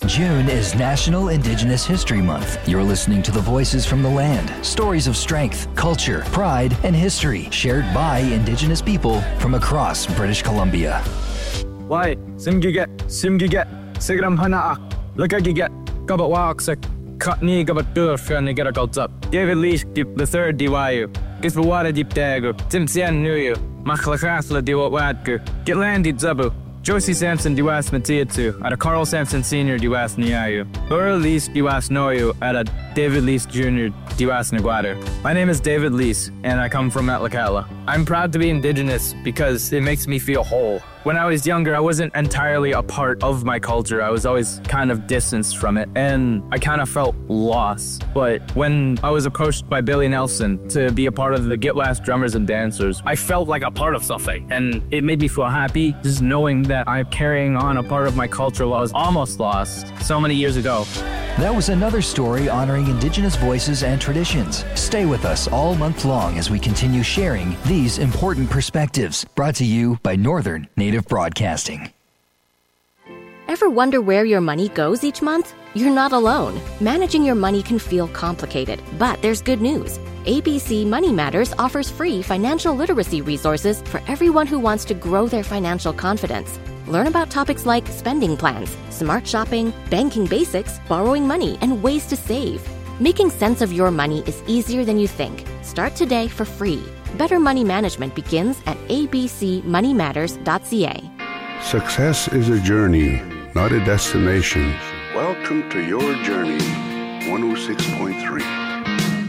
June is National Indigenous History Month. You're listening to the voices from the land, stories of strength, culture, pride, and history shared by Indigenous people from across British Columbia. Why, simgiget, sigram hanaak, lakagiget, kabawak sa katni gabatur faniget up. David Lees dip the third diwayu, Gisbawada dip dagu, Timsian nuyu, Machlakasla diwatku, Gitlandi zabu. Josie Sampson diwas Matiatu, at a Carl Sampson Sr. diwas Niayu. Laura Lees diwas Noyu, at a David Lees Jr. diwas Naguader. My name is David Lees, and I come from Metlakatla. I'm proud to be Indigenous because it makes me feel whole. When I was younger, I wasn't entirely a part of my culture. I was always kind of distanced from it, and I kind of felt lost. But when I was approached by Billy Nelson to be a part of the Gitlas Drummers and Dancers, I felt like a part of something, and it made me feel happy just knowing that I'm carrying on a part of my culture while I was almost lost so many years ago. That was another story honoring Indigenous voices and traditions. Stay with us all month long as we continue sharing these important perspectives. Brought to you by Northern Native Broadcasting. Ever wonder where your money goes each month? You're not alone. Managing your money can feel complicated, but there's good news. ABC Money Matters offers free financial literacy resources for everyone who wants to grow their financial confidence. Learn about topics like spending plans, smart shopping, banking basics, borrowing money, and ways to save. Making sense of your money is easier than you think. Start today for free. Better money management begins at abcmoneymatters.ca. Success is a journey, not a destination. Welcome to Your Journey, 106.3.